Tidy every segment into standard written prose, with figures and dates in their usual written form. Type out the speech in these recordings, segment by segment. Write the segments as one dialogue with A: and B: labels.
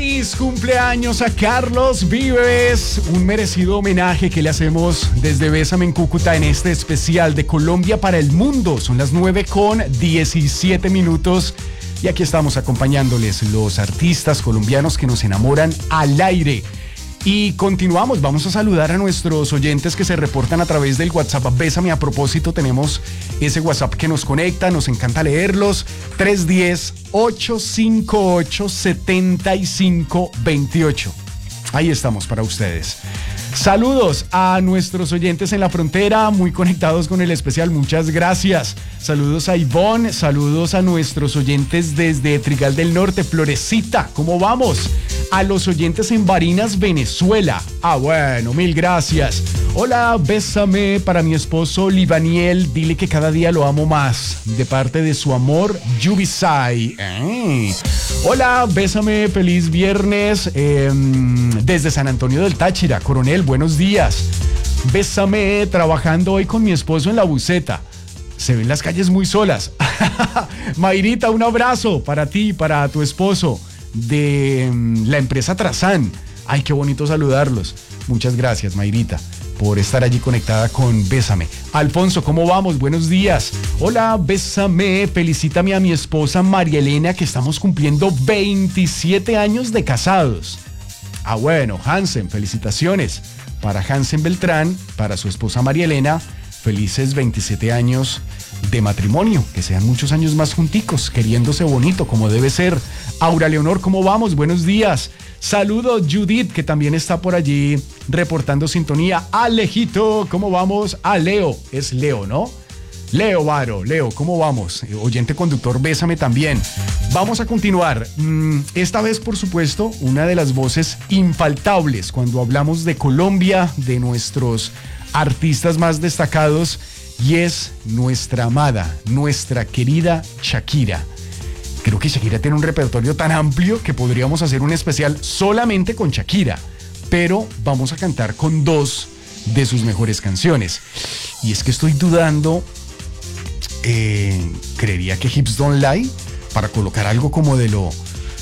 A: Feliz cumpleaños a Carlos Vives, un merecido homenaje que le hacemos desde Bésame en Cúcuta en este especial de Colombia para el mundo. Son las 9:17 y aquí estamos acompañándoles los artistas colombianos que nos enamoran al aire. Y continuamos, vamos a saludar a nuestros oyentes que se reportan a través del WhatsApp Bésame. A propósito, tenemos ese WhatsApp que nos conecta, nos encanta leerlos. 310-858-7528. Ahí estamos para ustedes. Saludos a nuestros oyentes en la frontera, muy conectados con el especial, muchas gracias. Saludos a Ivonne, saludos a nuestros oyentes desde Trigal del Norte, Florecita, ¿cómo vamos? A los oyentes en Barinas, Venezuela. Bueno, mil gracias. Hola, bésame para mi esposo Libaniel, dile que cada día lo amo más. De parte de su amor, Yubisai. Hola, bésame, feliz viernes. Desde San Antonio del Táchira, Coronel, buenos días. Bésame, trabajando hoy con mi esposo en la buseta. Se ven las calles muy solas. Mayrita, un abrazo para ti y para tu esposo de la empresa Trazán. Ay, qué bonito saludarlos. Muchas gracias, Mayrita, por estar allí conectada con Bésame. Alfonso, ¿cómo vamos? Buenos días. Hola, Bésame, felicítame a mi esposa María Elena, que estamos cumpliendo 27 años de casados. Bueno, Hansen, felicitaciones para Hansen Beltrán, para su esposa María Elena. Felices 27 años de matrimonio, que sean muchos años más junticos, queriéndose bonito como debe ser. Aura Leonor, ¿cómo vamos? Buenos días. Saludos, Judith, que también está por allí reportando sintonía. Alejito, ¿cómo vamos? Leo, es Leo, ¿no? Leo Varo, Leo, ¿cómo vamos? Oyente conductor, bésame también. Vamos a continuar. Esta vez, por supuesto, una de las voces infaltables cuando hablamos de Colombia, de nuestros artistas más destacados, y es nuestra amada, nuestra querida Shakira. Creo que Shakira tiene un repertorio tan amplio que podríamos hacer un especial solamente con Shakira, pero vamos a cantar con dos de sus mejores canciones. Y es que estoy dudando, creería que Hips Don't Lie, para colocar algo como de lo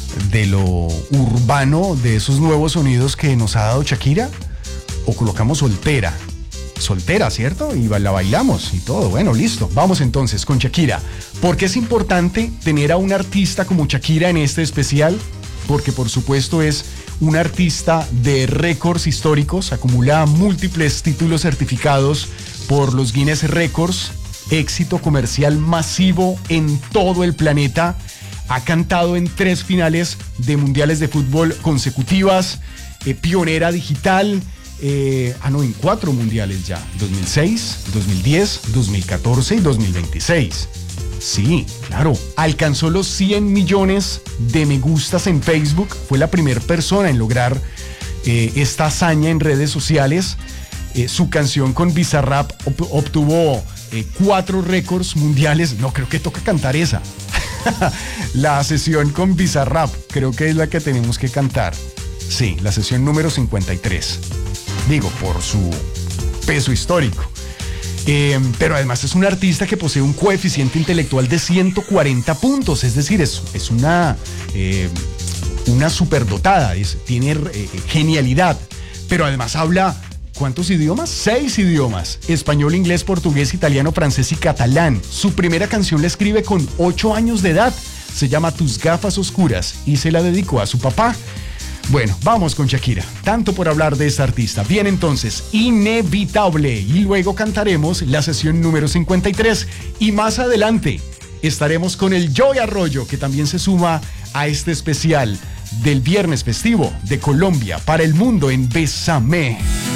A: urbano, de esos nuevos sonidos que nos ha dado Shakira, o colocamos Soltera, ¿cierto? Y la bailamos y todo. Bueno, listo. Vamos entonces con Shakira. ¿Por qué es importante tener a un artista como Shakira en este especial? Porque por supuesto es un artista de récords históricos, acumula múltiples títulos certificados por los Guinness Records, éxito comercial masivo en todo el planeta, ha cantado en 3 finales de mundiales de fútbol consecutivas, pionera digital, en 4 mundiales ya, 2006, 2010, 2014 y 2026. Sí, claro, alcanzó los 100 millones de me gustas en Facebook, fue la primera persona en lograr esta hazaña en redes sociales. Su canción con Bizarrap obtuvo 4 récords mundiales. No, creo que toca cantar esa. La sesión con Bizarrap, creo que es la que tenemos que cantar. Sí, la sesión número 53. Digo, por su peso histórico. Pero además es un artista que posee un coeficiente intelectual de 140 puntos, es decir, es una superdotada, tiene genialidad, pero además habla, ¿cuántos idiomas? 6 idiomas, español, inglés, portugués, italiano, francés y catalán. Su primera canción la escribe con 8 años de edad, se llama Tus gafas oscuras y se la dedicó a su papá. Bueno, vamos con Shakira, tanto por hablar de esta artista. Bien, entonces, Inevitable, y luego cantaremos la sesión número 53, y más adelante estaremos con el Joey Arroyo, que también se suma a este especial del viernes festivo de Colombia para el mundo en Bésame.